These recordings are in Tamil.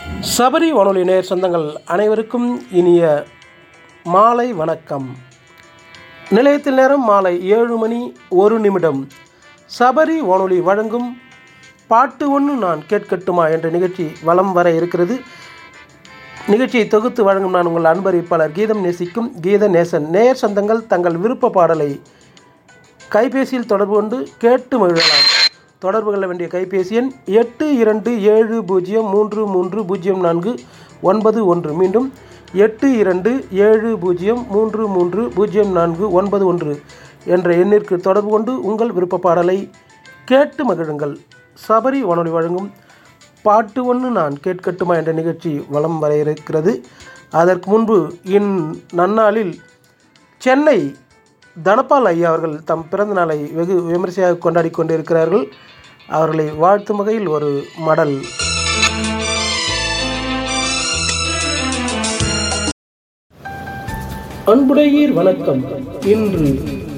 சபரி வானொலி நேயர் சொந்தங்கள் அனைவருக்கும் இனிய மாலை வணக்கம். நிலையத்தில் நேரம் மாலை 7:01. சபரி வானொலி வழங்கும் பாட்டு ஒன்று நான் கேட்கட்டுமா என்ற நிகழ்ச்சி வலம் வர இருக்கிறது. நிகழ்ச்சியை தொகுத்து வழங்கும் நான் உங்கள் அன்பறிவிப்பாளர் கீதம் நேசிக்கும் கீத நேசன். நேயர் சொந்தங்கள் தங்கள் விருப்ப பாடலை கைபேசியில் தொடர்பு கொண்டு கேட்டு மகிழலாம். தொடர்பு கொள்ள வேண்டிய கைபேசி எண் 8270330491. மீண்டும் 8270330491 என்ற எண்ணிற்கு தொடர்பு கொண்டு உங்கள் விருப்ப பாடலை கேட்டு மகிழுங்கள். சபரி வானொலி வழங்கும் பாட்டு ஒன்று நான் கேட்கட்டுமா என்ற நிகழ்ச்சி வலம் வர இருக்கிறது. அதற்கு முன்பு நன்னாளில் சென்னை தனபால் ஐயா அவர்கள் தம் பிறந்த நாளை வெகு விமரிசையாக கொண்டாடி கொண்டிருக்கிறார்கள். அவர்களை வாழ்த்தும் வகையில் ஒரு மடல். அன்புடையீர் வணக்கம். இன்று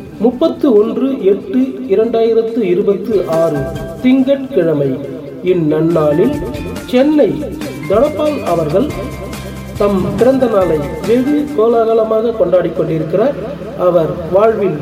31/8/2026 திங்கட்கிழமை. இந்நன்னாளில் சென்னை தனபால் அவர்கள் தம் பிறந்த நாளை வெகு கோலாகலமாக கொண்டாடி கொண்டிருக்கிறார். அவர் வாழ்வில்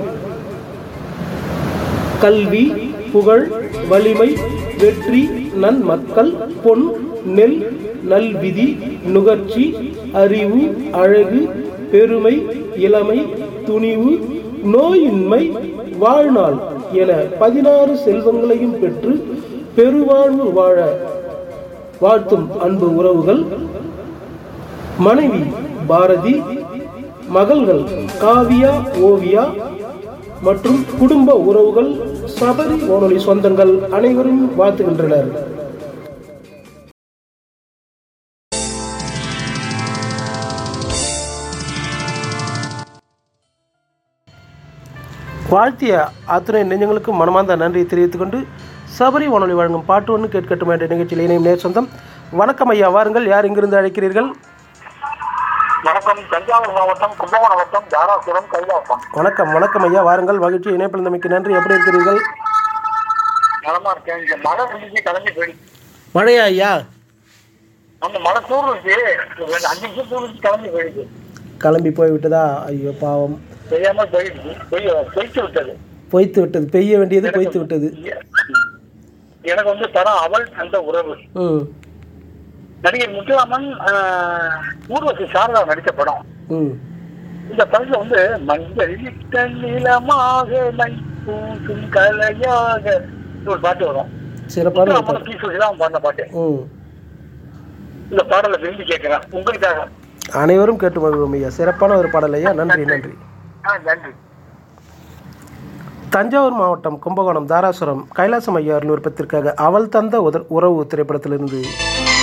கல்வி, புகழ், வலிமை, வெற்றி, நன்மக்கள், பொன், நெல், நல்விதி, நுகர்ச்சி, அறிவு, அழகு, பெருமை, இளமை, துணிவு, நோயின்மை, வாழ்நாள் என 16 செல்வங்களையும் பெற்று பெருவாழ்வு வாழ வாழ்த்தும் அன்பு உறவுகள். மனைவி பாரதி, மகள்கள் காவியா, ஓவியா மற்றும் குடும்ப உறவுகள், சபரி வானொலி சொந்தங்கள் அனைவரும் வாழ்த்துகின்றனர். வாழ்த்திய அத்துணை நெஞ்சங்களுக்கு மனமார்ந்த நன்றியை தெரிவித்துக் கொண்டு சபரி வானொலி வழங்கும் பாட்டு ஒன்று கேட்கட்டும் என்ற நிகழ்ச்சியில் இணையும் நேர் சொந்தம். வணக்கம் ஐயா, வாருங்கள். யார் இங்கிருந்து அழைக்கிறீர்கள்? வணக்கம். தஞ்சாவூர் மாவட்டம் கும்பகோணம் வட்டம் தாராசுரம் கைலாசம். வணக்கம். வணக்கம் ஐயா, வாருங்கள். மகிழ்ச்சி இணைப்பிழந்தமைக்கு நன்றி. எப்படி இருக்கிறீர்கள்? நலமா இருக்கேன். இங்க மழை முடிஞ்சு கிளம்பி போயிடுச்சு. மழையா ஐயா? அந்த மழை தூர்ந்துச்சு, 5 நிமிஷம் தூர்ந்துச்சு, கிளம்பி போயிடுச்சு. கிளம்பி போய்விட்டதா? ஐயோ பாவம். தெரியாம போயிடுச்சு, பொய்த்து விட்டது. பொய்த்து விட்டது. பெய்ய வேண்டியது பொய்த்து விட்டது. எனக்கு வந்து படம் அவள் அந்த உறவு. நடிகர் முத்துராமன், ஊர்வசி சாரதா நடித்த படம். இந்த படத்துல வந்து மஞ்சள் நீளமாக கலையாக ஒரு பாட்டு வரும். சிறப்பான பாடின பாட்டு. இந்த பாடலை விரும்பி கேட்கிறேன் உங்களுக்காக. அனைவரும் கேட்டு மகிழ்வோம் ஐயா. சிறப்பான ஒரு பாடல் ஐயா. நன்றி. நன்றி. நன்றி. தஞ்சாவூர் மாவட்டம் கும்பகோணம் தாராசுரம் கைலாசம் ஐயா விருப்பத்திற்காக அவள் தந்த உறவு திரைப்படத்திலிருந்து